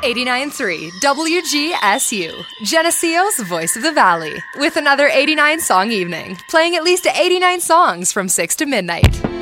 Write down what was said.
89.3 WGSU, Geneseo's Voice of the Valley, with another 89 song evening, playing at least 89 songs from 6 to midnight.